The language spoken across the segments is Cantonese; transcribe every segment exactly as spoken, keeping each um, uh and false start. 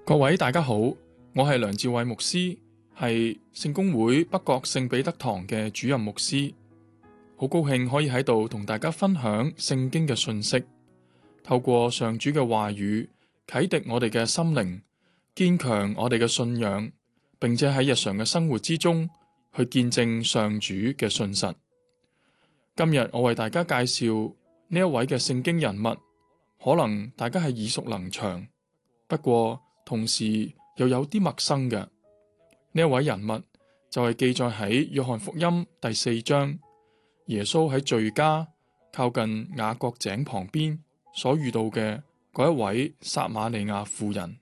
各位大家好，我係梁志偉牧師，係聖公會北角聖彼得堂嘅主任牧師，好高興可以喺度同大家分享聖經嘅訊息，透過上主嘅話語啟迪我哋嘅心靈，堅強我哋嘅信仰，並且喺日常嘅生活之中去見證上主嘅信實。今日我為大家介紹呢一位嘅聖經人物，可能大家係耳熟能詳，不過同時又有啲陌生嘅。呢一位人物就係記載喺約翰福音第四章，耶穌喺敘加靠近雅各井旁邊所遇到嘅嗰一位撒瑪利亞婦人。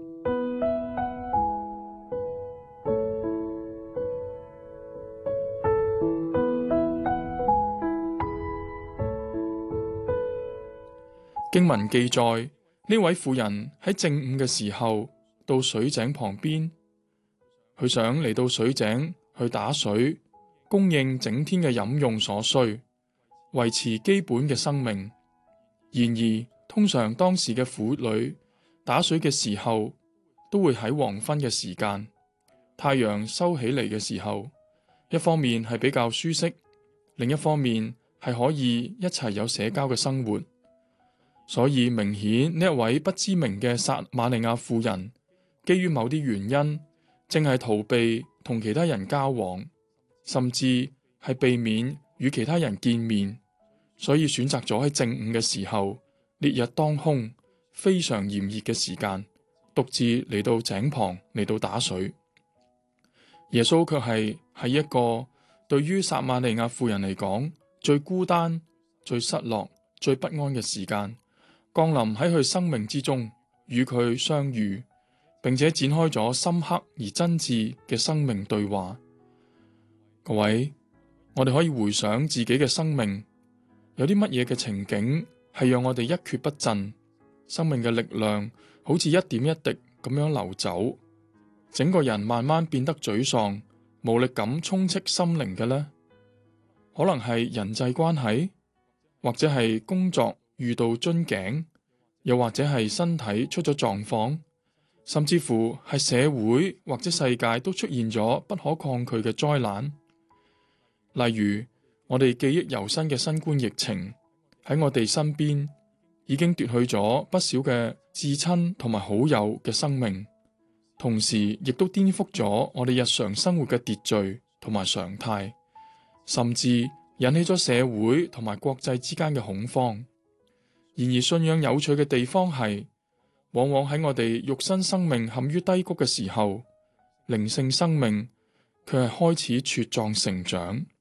經文記載，呢位婦人喺正午嘅時候到水井旁邊，佢想嚟到水井去打水，供應整天嘅飲用所需，維持基本嘅生命。然而，通常當時嘅婦女打水嘅時候，都會喺黃昏嘅時間，太陽收起嚟嘅時候，一方面係比較舒適，另一方面係可以一齊有社交嘅生活。所以明顯呢一位不知名嘅撒瑪利亞婦人，基於某啲原因，正係逃避同其他人交往，甚至係避免與其他人見面，所以選擇咗喺正午嘅時候，烈日當空，非常炎熱嘅時間，獨自嚟到井旁嚟到打水。耶穌卻係喺一個對於撒瑪利亞婦人嚟講最孤單、最失落、最不安嘅時間，降臨喺佢生命之中，與佢相遇，並且展開咗深刻而真摯嘅生命對話。各位，我哋可以回想自己嘅生命，有啲乜嘢嘅情景係讓我哋一蹶不振，生命嘅力量好似一點一滴咁樣流走，整個人慢慢變得沮喪，無力感充斥心靈嘅呢？可能係人際關係，或者係工作遇到樽頸，又或者係身體出咗狀況，甚至乎係社會或者世界都出現咗不可抗拒嘅災難。例如，我哋記憶猶新嘅新冠疫情喺我哋身邊已經奪去咗不少嘅至親同埋好友嘅生命，同時亦都顛覆咗我哋日常生活嘅秩序同埋常態，甚至引起咗社會同埋國際之間嘅恐慌。然而，信仰有趣嘅地方係，往往喺我哋肉身生命陷於低谷嘅時候，靈性生命卻係開始茁壯成長。